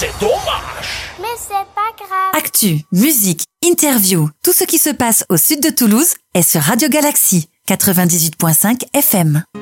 C'est dommage. Mais c'est pas grave. Actu, musique, interview, tout ce qui se passe au sud de Toulouse est sur Radio Galaxy 98.5 FM.